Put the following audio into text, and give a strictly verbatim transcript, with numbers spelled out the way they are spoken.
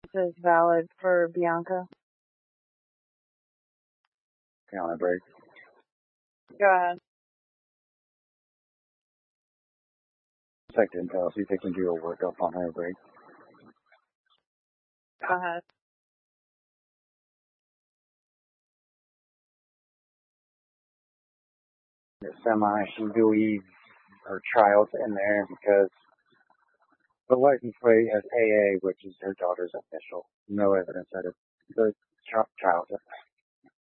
is valid for Bianca. Okay, on a break. Go ahead. Check intel, see if they can do a workup on her break. Go ahead. The semi, she believes her child's in there because the license plate has A A, which is her daughter's initial. No evidence that it's the ch- child's.